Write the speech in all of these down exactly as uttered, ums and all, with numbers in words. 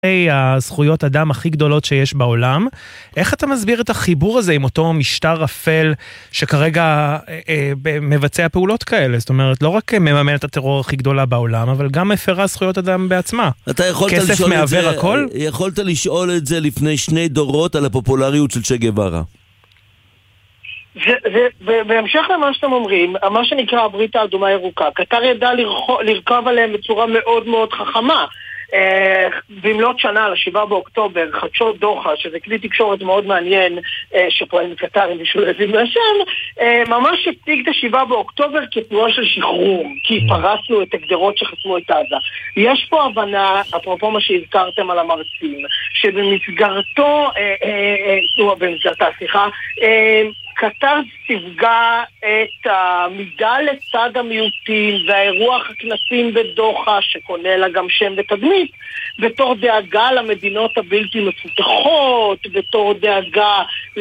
הזכויות אדם הכי גדולות שיש בעולם. איך אתה מסביר את החיבור הזה עם אותו משטר אפל שכרגע אה, אה, מבצע פעולות כאלה? זאת אומרת, לא רק מממן את הטרור הכי גדולה בעולם, אבל גם מפרה זכויות אדם בעצמה. כסף מעבר הכל? יכולת לשאול את זה לפני שני דורות על הפופולריות של צ'ה גווארה. בהמשך למה שאתם אומרים, מה שנקרא הברית האדומה הירוקה, קטר ידע לרכב עליהם בצורה מאוד מאוד חכמה. במלאת שנה לשבעה באוקטובר, חדשות דוחה, שזה כלי תקשורת מאוד מעניין שפועל מקטר עם משולבים מהשם, ממש הציג את השבעה באוקטובר כתנועה של שחרור, כי פרסנו את הגדרות שחסמו את עזה. יש פה הבנה, אפרופו מה שהזכרתם על המרצים, שבמסגרתו, במסגרתה, סליחה, קטר סיווגה את המידה לצד המיעוטים והאירוח הכנסים בדוחה, שקונה לה גם שם ותדמית, בתור דאגה למדינות הבלתי מפותחות, בתור דאגה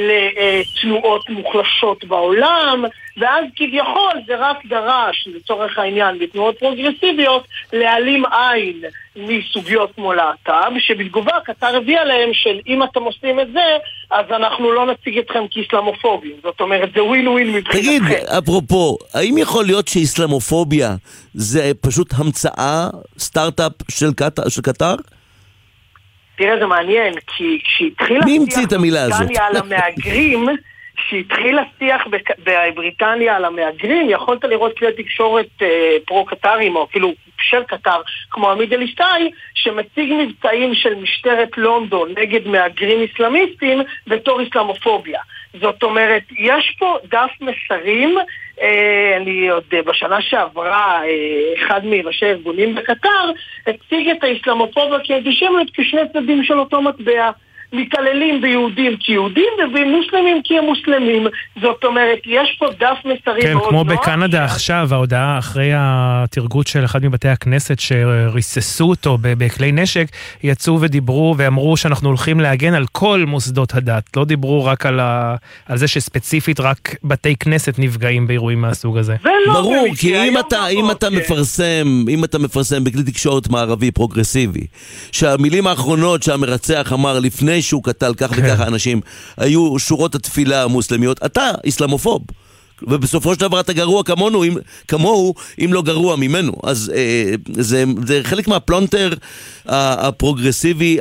לתנועות מוחלשות בעולם, ואז כביכול זה רק דרש, לצורך העניין, בתנועות פרוגרסיביות, להעלים עין מסוגיות כמו להט"ב, שבתגובה קטר הביאה להם של אם אתם עושים את זה, אז אנחנו לא נציג אתכם כאיסלאמופובים. זאת אומרת, זה ווין ווין מבחינתכם. תגיד, אפרופו, האם יכול להיות שאיסלאמופוביה זה פשוט המצאה, סטארט-אפ של קטר? של קטר? תראה, זה מעניין, כי כשהתחיל מי המציא את המילה הזאת? על המהגרים, כשהתחיל השיח בבריטניה על המהגרים, יכולת לראות כלי תקשורת אה, פרו-קטרים, או אפילו של קטר, כמו עמיד אלישאי, שמציג מבצעים של משטרת לונדון נגד מהגרים אסלאמיסטים בתור אסלאמופוביה. זאת אומרת, יש פה דף מסרים, אה, אני עוד בשנה שעברה, אה, אחד מראשי ארגונים בקטר, הציג את האסלאמופוביה כאנטישמיות כשני צדדים של אותו מטבע. מתעללים ביהודים כיהודים ובמוסלמים כמוסלמים. זאת אומרת, יש פה דף מסרים כן, מאוד כמו נוח. בקנדה עכשיו, ההודעה אחרי התרגות של אחד מבתי הכנסת שריססו אותו בכלי נשק, יצאו ודיברו ואמרו שאנחנו הולכים להגן על כל מוסדות הדת. לא דיברו רק על, ה... על זה שספציפית רק בתי כנסת נפגעים באירועים מהסוג הזה. ברור, כי אם אתה, אם אתה מפרסם, אם אתה מפרסם בכלי תקשורת מערבי פרוגרסיבי, שהמילים האחרונות שהמרצח אמר לפני שהוא קטל כך וכך אנשים, היו שורות התפילה המוסלמיות, אתה איסלאמופוב. ובסופו של דבר אתה גרוע כמונו, אם, כמוהו, אם לא גרוע ממנו. אז אה, זה, זה חלק מהפלונטר הפרוגרסיבי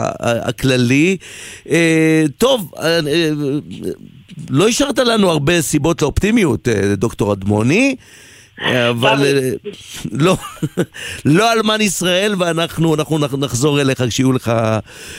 הכללי. אה, טוב, אה, אה, לא השארת לנו הרבה סיבות לאופטימיות, אה, דוקטור אדמוני, אבל לא, לא אלמן ישראל, ואנחנו אנחנו נחזור אליך כשיהיו לך אה,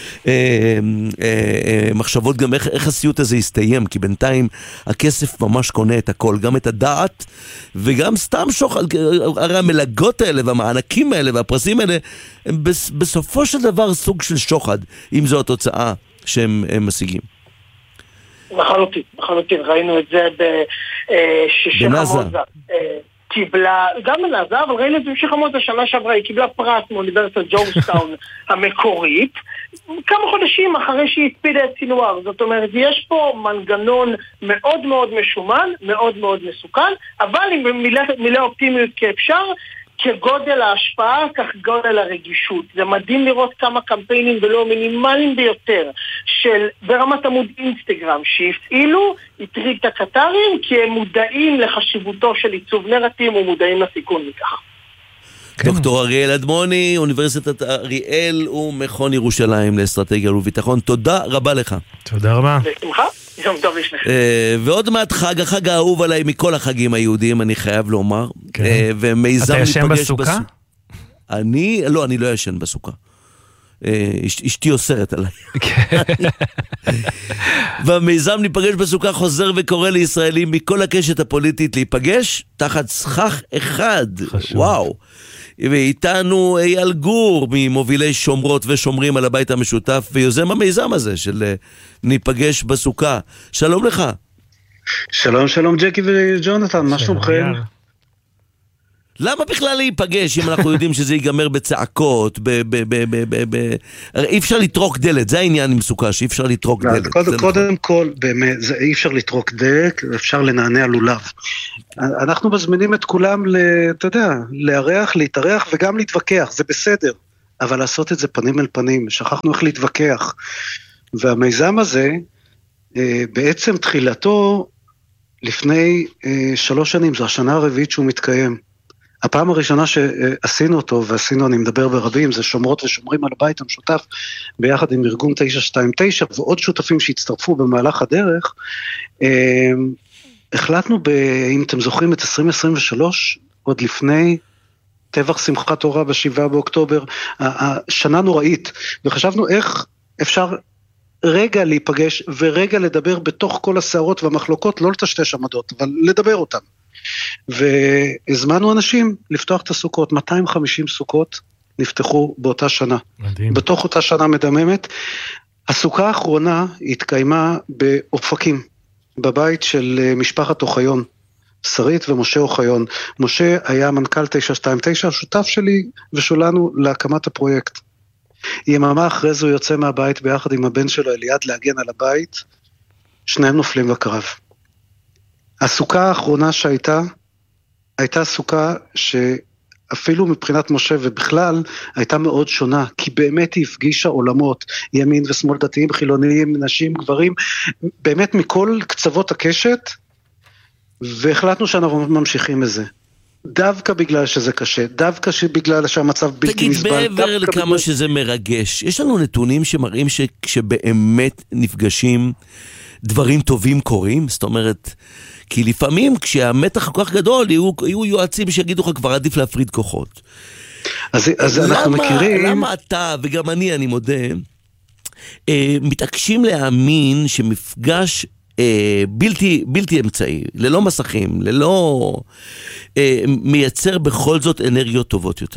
אה, מחשבות גם איך, איך הסיוט הזה יסתיים, כי בינתיים הכסף ממש קונה את הכל, גם את הדעת וגם סתם שוחד. הרי המלגות האלה והמענקים האלה והפרסים האלה הם בסופו של דבר סוג של שוחד, אם זו התוצאה שהם משיגים. לחלוטין, לחלוטין, ראינו את זה בשישה מוזה קיבלה, גם בנעזה, אבל ראינו את זה בשישה מוזה שנה שעברה, היא קיבלה פרס מאוניברסיטת ג'ורג'טאון המקורית, כמה חודשים אחרי שהיא הספידה את סינואר. זאת אומרת, יש פה מנגנון מאוד מאוד משומן, מאוד מאוד מסוכן, אבל עם מילה, מילה אופטימיות כאפשר, כגודל ההשפעה, כך גודל הרגישות. זה מדהים לראות כמה קמפיינים ולא מינימליים ביותר של ברמת עמוד אינסטגרם שהפעילו, הטריד את הקטרים, כי הם מודעים לחשיבותו של עיצוב נרטיב ומודעים לסיכון מכך. דוקטור אריאל אדמוני, אוניברסיטת אריאל ומכון ירושלים לאסטרטגיה וביטחון, תודה רבה לך. תודה רבה. בשמחה. יום טוב לשניכם. ועוד מעט חג, החג האהוב עליי מכל החגים היהודיים, אני חייב לומר. אתה ישן בסוכה? אני, לא, אני לא ישן בסוכה. אשתי אוסרת עליי. והמיזם ניפגש בסוכה חוזר וקורא לישראלים מכל הקשת הפוליטית להיפגש תחת סכך אחד. וואו. ואיתנו אייל גור ממובילי שומרות ושומרים על הבית המשותף ויוזם המיזם הזה של ניפגש בסוכה. שלום לך. שלום שלום ג'קי וג'ונתן, מה שלומכם? למה בכלל להיפגש אם אנחנו יודעים שזה ייגמר בצעקות, אי אפשר לטרוק דלת, זה העניין עם סוכה, שאי אפשר לטרוק דלת. קודם כל, באמת, אי אפשר לטרוק דלת, אפשר לנענע לולב. אנחנו מזמינים את כולם, אתה יודע, להריח, להתארח וגם להתווכח, זה בסדר. אבל לעשות את זה פנים אל פנים, שכחנו איך להתווכח. והמיזם הזה, בעצם תחילתו לפני שלוש שנים, זו השנה הרביעית שהוא מתקיים. הפעם הראשונה שעשינו אותו, ועשינו, אני מדבר ברבים, זה שומרות ושומרים על הבית המשותף, ביחד עם ארגון תשע שתיים תשע, ועוד שותפים שהצטרפו במהלך הדרך, החלטנו, ב, אם אתם זוכרים את עשרים עשרים ושלוש, עוד לפני טבח שמחת תורה בשבעה באוקטובר, השנה נוראית, וחשבנו איך אפשר רגע להיפגש, ורגע לדבר בתוך כל הסערות והמחלוקות, לא לטשטש עמדות, אבל לדבר אותם. והזמנו אנשים לפתוח את הסוכות, מאתיים וחמישים סוכות נפתחו באותה שנה. מדהים. בתוך אותה שנה מדממת. הסוכה האחרונה התקיימה באופקים, בבית של משפחת אוחיון, שרית ומשה אוחיון. משה היה מנכ"ל תשע שתיים תשע, השותף שלי ושולנו להקמת הפרויקט. יממה אחרי זה הוא יוצא מהבית ביחד עם הבן שלו אליעד להגן על הבית, שניהם נופלים בקרב. הסוכה האחרונה שהייתה, הייתה סוכה שאפילו מבחינת משה ובכלל, הייתה מאוד שונה, כי באמת היא הפגישה עולמות, ימין ושמאל, דתיים, חילוניים, נשים, גברים, באמת מכל קצוות הקשת, והחלטנו שאנחנו ממשיכים את זה. דווקא בגלל שזה קשה, דווקא בגלל שהמצב בלתי נסבל. תגיד, מעבר לכמה בגלל... שזה מרגש, יש לנו נתונים שמראים שכשבאמת נפגשים דברים טובים קורים, זאת אומרת, כי לפעמים כשהמתח כל כך גדול, יהיו, יהיו יועצים שיגידו לך כבר עדיף להפריד כוחות. אז, אז למה, אנחנו מכירים... למה אתה, וגם אני, אני מודה, אה, מתעקשים להאמין שמפגש אה, בלתי, בלתי אמצעי, ללא מסכים, ללא... אה, מייצר בכל זאת אנרגיות טובות יותר?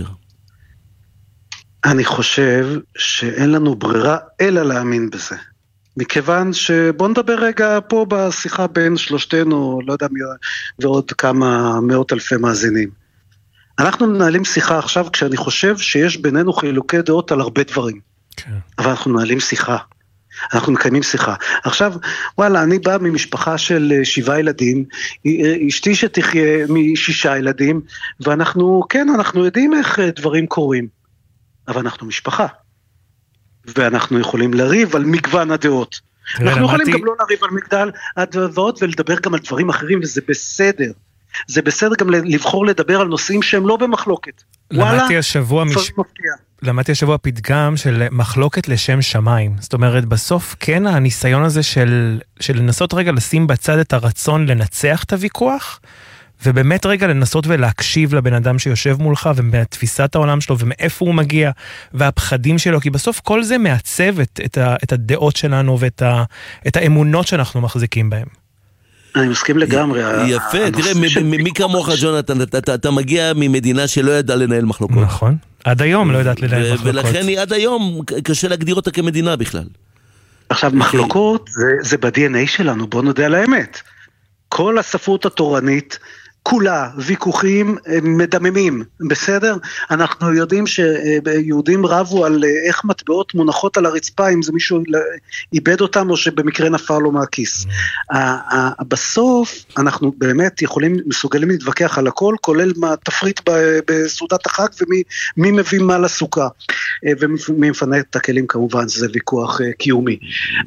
אני חושב שאין לנו ברירה אלא להאמין בזה. מכיוון שבוא נדבר רגע פה בשיחה בין שלושתנו, לא יודע, ועוד כמה מאות אלפי מאזינים. אנחנו מנהלים שיחה עכשיו כשאני חושב שיש בינינו חילוקי דעות על הרבה דברים. כן. אבל אנחנו מנהלים שיחה. אנחנו מקיימים שיחה. עכשיו, וואלה, אני בא ממשפחה של שבעה ילדים, אשתי שתחיה משישה ילדים, ואנחנו, כן, אנחנו יודעים איך דברים קורים, אבל אנחנו משפחה. ואנחנו יכולים לריב על מגוון הדעות. אנחנו יכולים גם לא לריב על מגדל הדעות, ולדבר גם על דברים אחרים, וזה בסדר. זה בסדר גם לבחור לדבר על נושאים שהם לא במחלוקת. למדתי השבוע מש... למדתי השבוע פתגם של מחלוקת לשם שמיים. זאת אומרת, בסוף כן הניסיון הזה של, של לנסות רגע לשים בצד את הרצון לנצח את הוויכוח, ובאמת רגע לנסות ולהקשיב לבן אדם שיושב מולך, ומתפיסת העולם שלו, ומאיפה הוא מגיע, והפחדים שלו, כי בסוף כל זה מעצב את, את, ה, את הדעות שלנו, ואת ה, את האמונות שאנחנו מחזיקים בהם. אני מסכים לגמרי. יפה, תראה, מי כמוך ג'ונתן, אתה מגיע ממדינה שלא ידעה לנהל מחלוקות. נכון, עד היום לא ידעת לנהל מחלוקות. ולכן היא עד היום קשה להגדיר אותה כמדינה בכלל. עכשיו, מחלוקות זה ב-די אן איי שלנו, בוא נודה על האמת. כל הספרות התורנית, כולה, ויכוחים מדממים, בסדר? אנחנו יודעים שיהודים רבו על איך מטבעות מונחות על הרצפה, אם זה מישהו איבד אותם או שבמקרה נפל לו מהכיס. בסוף אנחנו באמת יכולים, מסוגלים להתווכח על הכל, כולל מה תפריט בסעודת החג ומי מביא מה לסוכה. ומי מפנה את הכלים כמובן, זה ויכוח קיומי.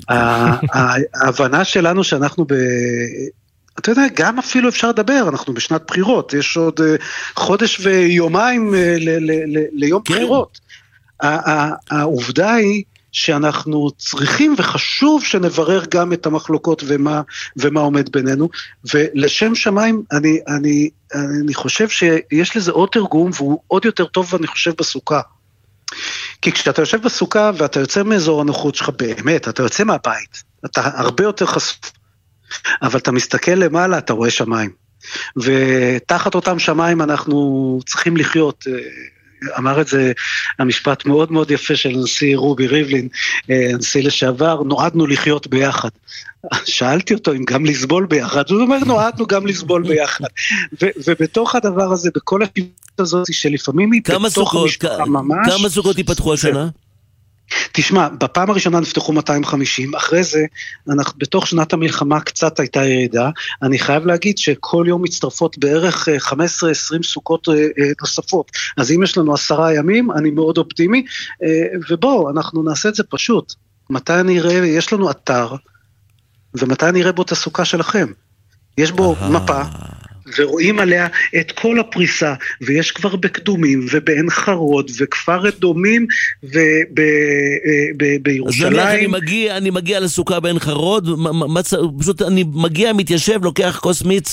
ההבנה שלנו שאנחנו ב... אתה יודע, גם אפילו אפשר לדבר, אנחנו בשנת בחירות, יש עוד חודש ויומיים ליום בחירות. העובדה היא שאנחנו צריכים וחשוב שנברר גם את המחלוקות ומה, ומה עומד בינינו, ולשם שמיים אני, אני, אני חושב שיש לזה עוד תרגום, והוא עוד יותר טוב ואני חושב בסוכה. כי כשאתה יושב בסוכה ואתה יוצא מאזור הנוחות שלך באמת, אתה יוצא מהבית, אתה הרבה יותר חשוף. אבל אתה מסתכל למעלה, אתה רואה שמיים. ותחת אותם שמיים אנחנו צריכים לחיות. אמר את זה המשפט מאוד מאוד יפה של הנשיא רובי ריבלין, הנשיא לשעבר, נועדנו לחיות ביחד. שאלתי אותו אם גם לסבול ביחד, הוא אומר נועדנו גם לסבול ביחד. ובתוך הדבר הזה, בכל השיטה הזאת שלפעמים היא בתוך המשפחה ממש. כמה סוכות ייפתחו השנה? תשמע, בפעם הראשונה נפתחו מאתיים וחמישים, אחרי זה, אנחנו, בתוך שנת המלחמה קצת הייתה ירידה, אני חייב להגיד שכל יום מצטרפות בערך חמש עשרה עשרים סוכות נוספות, אז אם יש לנו עשרה ימים, אני מאוד אופטימי, ובואו, אנחנו נעשה את זה פשוט, מתי אני אראה, יש לנו אתר, ומתי אני אראה בו את הסוכה שלכם, יש בו מפה, ורואים עליה את כל הפריסה, ויש כבר בקדומים, ובעין חרוד, וכפר אדומים, ובירושלים. אז אני מגיע, אני מגיע לסוכה בעין חרוד, פשוט אני מגיע, מתיישב, לוקח כוס מיץ,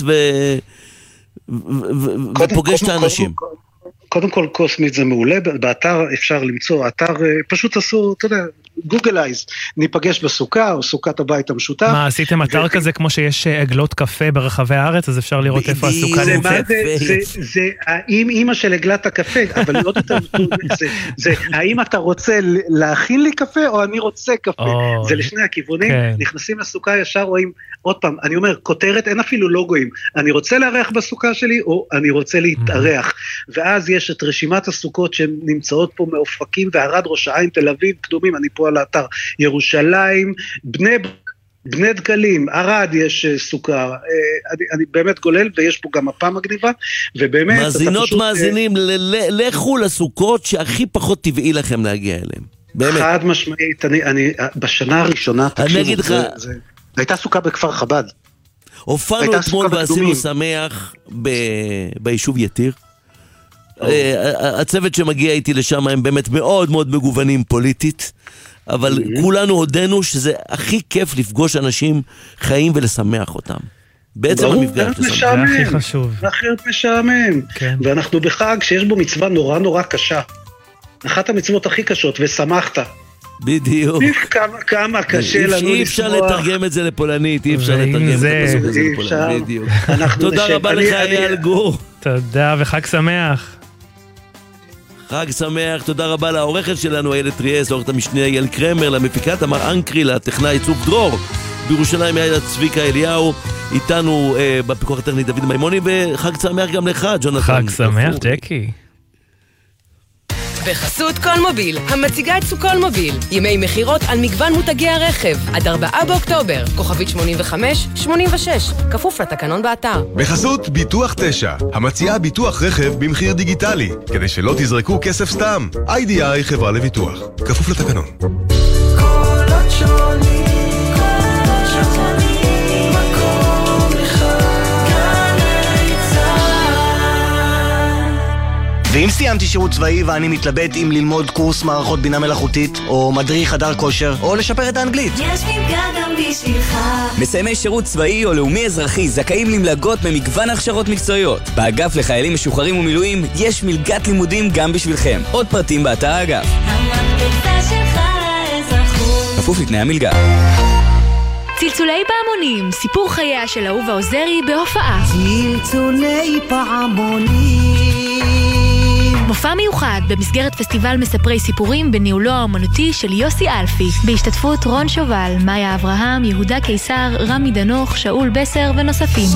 ופוגש את האנשים. קודם כל קוסמית זה מעולה, באתר אפשר למצוא, אתר פשוט עשו, אתה יודע, גוגלייז, ניפגש בסוכה או סוכת הבית המשותף. מה, עשיתם אתר כזה כמו שיש עגלות קפה ברחבי הארץ, אז אפשר לראות איפה הסוכה נמצאת? זה האם אמא של עגלת הקפה, אבל עוד יותר, זה האם אתה רוצה להכין לי קפה או אני רוצה קפה, זה לשני הכיוונים, נכנסים לסוכה ישר רואים, עוד פעם, אני אומר, כותרת, אין אפילו לוגויים, אני רוצה לארח בסוכה שלי או אני רוצה להתארח, ואז יש את רשימת הסוכות שהן נמצאות פה מאופקים וערד, ראש העין, תל אביב, קדומים, אני פה על האתר, ירושלים, בני, בני דקלים, ערד יש סוכה, אני, אני באמת גולל, ויש פה גם מפה מגניבה, ובאמת... מאזינות פשוט, מאזינים, לכו לסוכות שהכי פחות טבעי לכם להגיע אליהם. באמת. חד משמעית, אני, אני, בשנה הראשונה, אני אגיד לך... הייתה סוכה בכפר חב"ד. הופענו אתמול ועשינו שמח ביישוב יתיר. הצוות שמגיע איתי לשם הם באמת מאוד מאוד מגוונים פוליטית, אבל כולנו הודנו שזה הכי כיף לפגוש אנשים חיים ולשמח אותם. בעצם המפגש זה הכי חשוב. זה אחרת משעמם. ואנחנו בחג שיש בו מצווה נורא נורא קשה. אחת המצוות הכי קשות, ושמחת. בדיוק. כמה, כמה קשה לנו לשמוח. אי אפשר לתרגם את זה לפולנית, אי אפשר לתרגם את זה לפולנית. בדיוק. תודה רבה לך אייל גור. תודה וחג שמח. חג שמח, תודה רבה לעורכת שלנו איילת ריאס, לעורכת המשנה אייל קרמר, למפיקת אמר אנקרי, לטכנאי צוף דרור, בירושלים היה צביקה אליהו, איתנו אה, בפיקוח הטכני דוד מימוני, וחג שמח גם לך, ג'ונתן. חג שמח, ג'קי. בחסות קולמוביל, המציגה את סוקולמוביל, ימי מחירות על מגוון מותגי הרכב, עד ארבעה באוקטובר, כוכבית שמונים וחמש שמונים ושש, כפוף לתקנון באתר. בחסות ביטוח תשע, המציעה ביטוח רכב במחיר דיגיטלי, כדי שלא תזרקו כסף סתם. איי די איי חברה לביטוח, כפוף לתקנון. קולות שונים, קולות שונים, מקום אחד, גלי צהל. ואם סיימתי שירות צבאי ואני מתלבט אם ללמוד קורס מערכות בינה מלאכותית, או מדריך חדר כושר, או לשפר את האנגלית. יש מלגה גם בשבילך. מסיימי שירות צבאי או לאומי אזרחי זכאים למלגות במגוון הכשרות מקצועיות. באגף לחיילים משוחררים ומילואים יש מלגת לימודים גם בשבילכם. עוד פרטים באתר האגף. המקפצה שלך לאזרחות. כפוף לתנאי המלגה. צלצולי פעמונים, סיפור חייה של אהובה עוזרי בהופעה. צלצולי פעמונים. מופע מיוחד במסגרת פסטיבל מספרי סיפורים בניהולו האומנותי של יוסי אלפי, בהשתתפות רון שובל, מאיה אברהם, יהודה קיסר, רמי דנוך, שאול בסר ונוספים.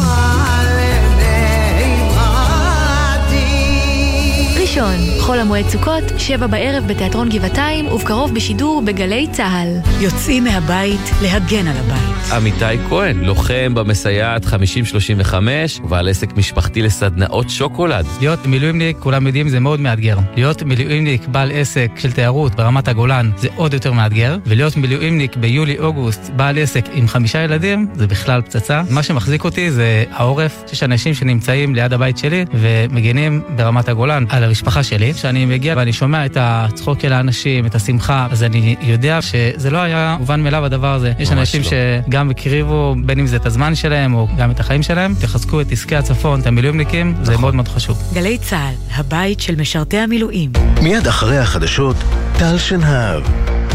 ראשון, חול המועד סוכות, שבע בערב בתיאטרון גבעתיים, ובקרוב בשידור בגלי צהל. יוצאים מהבית להגן על הבית. עמיתי כהן, לוחם במסייעת חמישים שלושים וחמש, ובעל עסק משפחתי לסדנאות שוקולד. להיות מילואימניק, כולם יודעים, זה מאוד מאתגר. להיות מילואימניק בעל עסק של תיירות ברמת הגולן, זה עוד יותר מאתגר. ולהיות מילואימניק ביולי-אוגוסט, בעל עסק עם חמישה ילדים, זה בכלל פצצה. מה שמחזיק אותי זה העורף, שיש אנשים שנמצאים ליד הבית שלי, ומגנים ברמת הגולן על המשפחה שלי. כשאני מגיע ואני שומע את הצחוק של האנשים, את השמחה, אז אני יודע שזה לא היה מובן מאליו הדבר הזה. יש אנשים לא. שגם הקריבו, בין אם זה את הזמן שלהם או גם את החיים שלהם, תחזקו את עסקי הצפון, את המילואימניקים, זה מאוד מאוד חשוב. גלי צהל, הבית של משרתי המילואים. מיד אחרי החדשות, טל שנהב.